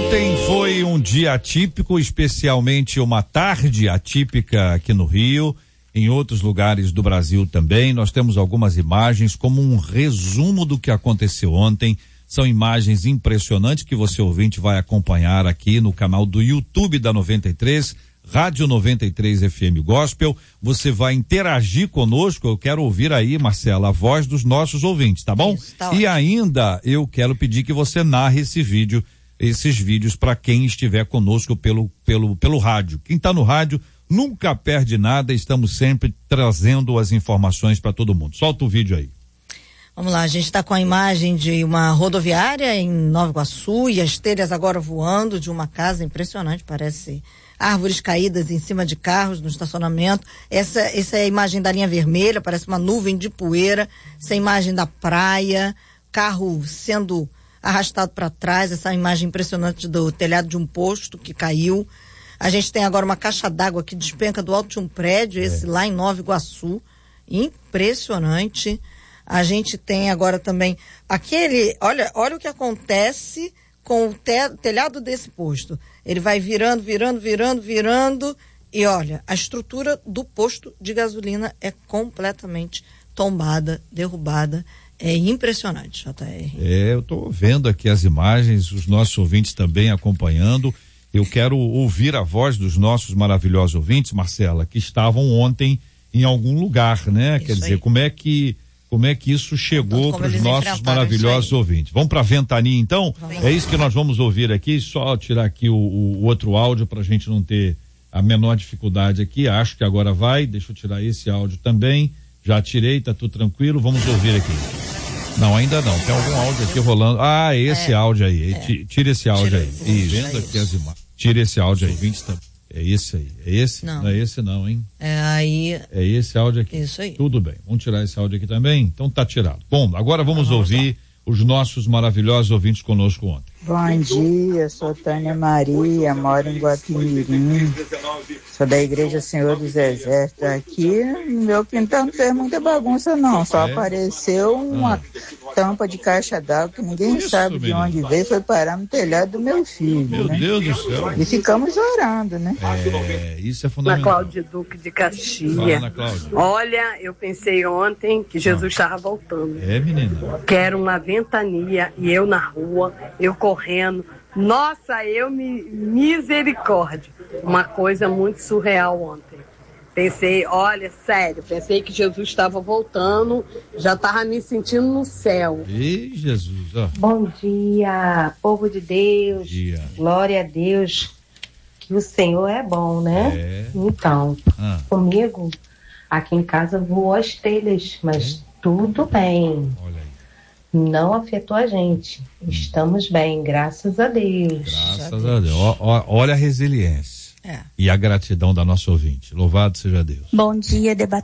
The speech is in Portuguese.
Ontem foi um dia atípico, especialmente uma tarde atípica aqui no Rio, em outros lugares do Brasil também. Nós temos algumas imagens como um resumo do que aconteceu ontem. São imagens impressionantes que você, ouvinte, vai acompanhar aqui no canal do YouTube da 93, Rádio 93 FM Gospel. Você vai interagir conosco. Eu quero ouvir aí, Marcela, a voz dos nossos ouvintes, tá bom? Isso, tá e ótimo. ainda eu quero pedir que você narre esses vídeos para quem estiver conosco pelo rádio. Quem está no rádio nunca perde nada, estamos sempre trazendo as informações para todo mundo. Solta o vídeo aí. Vamos lá, a gente está com a imagem de uma rodoviária em Nova Iguaçu e as telhas agora voando de uma casa impressionante, parece árvores caídas em cima de carros no estacionamento. Essa é a imagem da linha vermelha, parece uma nuvem de poeira. Essa é a imagem da praia, carro sendo arrastado para trás, essa imagem impressionante do telhado de um posto que caiu. A gente tem agora uma caixa d'água que despenca do alto de um prédio, esse lá em Nova Iguaçu, impressionante. A gente tem agora também olha o que acontece com o telhado desse posto. Ele vai virando, e olha, a estrutura do posto de gasolina é completamente tombada, derrubada. É impressionante, JR. Eu estou vendo aqui as imagens, os nossos ouvintes também acompanhando. Eu quero ouvir a voz dos nossos maravilhosos ouvintes, Marcela, que estavam ontem em algum lugar, né? Isso. Quer dizer, como é que isso chegou para os nossos maravilhosos ouvintes? Vamos para a ventania, então? É isso que nós vamos ouvir aqui. Só tirar aqui o outro áudio para a gente não ter a menor dificuldade aqui. Acho que agora vai. Deixa eu tirar esse áudio também. Já tirei, tá tudo tranquilo. Vamos ouvir aqui. Não, ainda não. Tem algum áudio aqui rolando. Ah, esse áudio aí. Tira esse áudio aí. Vendo aqui as imagens. Tira esse áudio aí. É esse aí. É esse? Não é esse não, hein? É esse áudio aqui. Isso aí. Tudo bem. Vamos tirar esse áudio aqui também? Então tá tirado. Bom, agora vamos ouvir os nossos maravilhosos ouvintes conosco ontem. Bom dia, sou Tânia Maria, moro em Guapimirim, sou da Igreja Senhor dos Exércitos. Aqui no meu quintal não tem muita bagunça não, só apareceu uma tampa de caixa d'água que ninguém sabe de onde veio, foi parar no telhado do meu filho. Meu Deus do céu. E ficamos orando, né? Isso é fundamental. Na Cláudia Duque de Caxias. Olha, eu pensei ontem que Jesus estava voltando. Menina. Quero uma ventania e eu na rua, eu correndo. Nossa, misericórdia. Uma coisa muito surreal ontem. Pensei, olha, sério, pensei que Jesus estava voltando, já estava me sentindo no céu. Ei, Jesus, ó. Bom dia, povo de Deus. Dia. Glória a Deus, que o Senhor é bom, né? Então, comigo, aqui em casa voou as telhas, mas tudo bem. Olha aí. Não afetou a gente. Estamos bem, graças a Deus. Graças a Deus. Olha a resiliência. E a gratidão da nossa ouvinte. Louvado seja Deus. Bom dia, debatedores.